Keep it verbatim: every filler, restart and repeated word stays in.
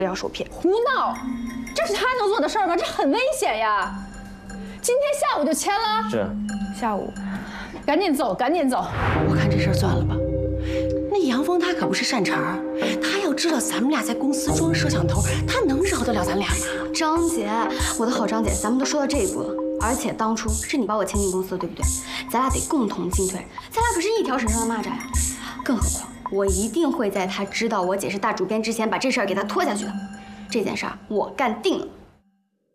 要受骗。 胡闹！这是他能做的事儿吗？这很危险呀！今天下午就签了。 是。 下午， 赶紧走，赶紧走！ 我看这事儿算了吧。那杨峰他可不是善茬，他要知道咱们俩在公司装摄像头，他能饶得了咱俩吗？ 张姐，我的好张姐，咱们都说到这一步了，而且当初是你把我签进公司的，对不对？咱俩得共同进退，咱俩可是一条绳上的蚂蚱呀。更何况，我一定会在他知道我姐是大主编之前，把这事儿给他拖下去的。这件事儿我干定了。